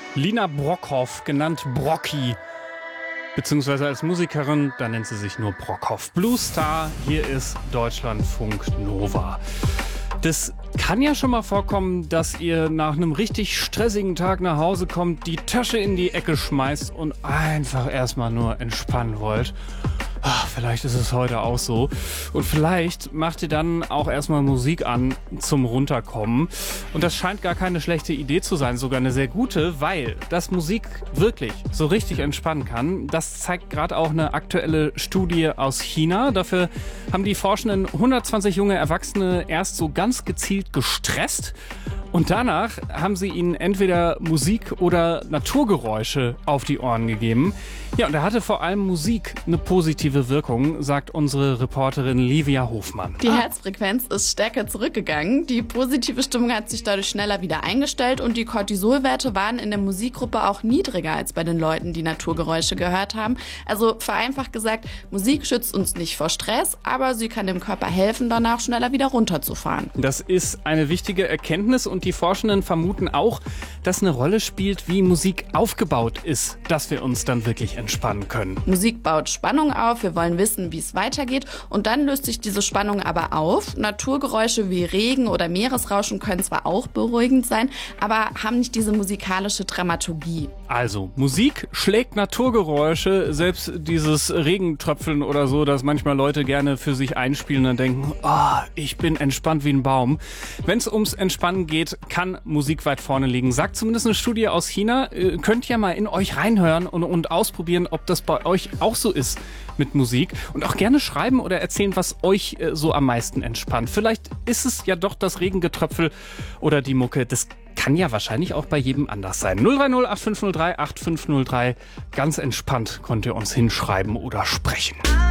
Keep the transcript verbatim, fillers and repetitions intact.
Lina Brockhoff, genannt Brocki, beziehungsweise als Musikerin, da nennt sie sich nur Brockhoff. Blue Star, hier ist Deutschlandfunk Nova. Das kann ja schon mal vorkommen, dass ihr nach einem richtig stressigen Tag nach Hause kommt, die Tasche in die Ecke schmeißt und einfach erstmal nur entspannen wollt. Ach, vielleicht ist es heute auch so. Und vielleicht macht ihr dann auch erstmal Musik an zum Runterkommen. Und das scheint gar keine schlechte Idee zu sein, sogar eine sehr gute, weil dass Musik wirklich so richtig entspannen kann, das zeigt gerade auch eine aktuelle Studie aus China. Dafür haben die Forschenden hundertzwanzig junge Erwachsene erst so ganz gezielt gestresst. Und danach haben sie ihnen entweder Musik oder Naturgeräusche auf die Ohren gegeben. Ja, und da hatte vor allem Musik eine positive Wirkung, sagt unsere Reporterin Livia Hofmann. Die Herzfrequenz ist stärker zurückgegangen, die positive Stimmung hat sich dadurch schneller wieder eingestellt und die Cortisolwerte waren in der Musikgruppe auch niedriger als bei den Leuten, die Naturgeräusche gehört haben. Also vereinfacht gesagt, Musik schützt uns nicht vor Stress, aber sie kann dem Körper helfen, danach schneller wieder runterzufahren. Das ist eine wichtige Erkenntnis und die Forschenden vermuten auch, dass eine Rolle spielt, wie Musik aufgebaut ist, dass wir uns dann wirklich entspannen können. Musik baut Spannung auf, wir wollen wissen, wie es weitergeht und dann löst sich diese Spannung aber auf. Naturgeräusche wie Regen oder Meeresrauschen können zwar auch beruhigend sein, aber haben nicht diese musikalische Dramaturgie. Also, Musik schlägt Naturgeräusche, selbst dieses Regentröpfeln oder so, das manchmal Leute gerne für sich einspielen und denken, oh, ich bin entspannt wie ein Baum. Wenn es ums Entspannen geht, kann Musik weit vorne liegen. Sagt zumindest eine Studie aus China. Ihr könnt ja mal in euch reinhören und, und ausprobieren, ob das bei euch auch so ist mit Musik. Und auch gerne schreiben oder erzählen, was euch äh, so am meisten entspannt. Vielleicht ist es ja doch das Regengetröpfel oder die Mucke. Das kann ja wahrscheinlich auch bei jedem anders sein. null drei null acht fünf null drei acht fünf null drei. Ganz entspannt könnt ihr uns hinschreiben oder sprechen.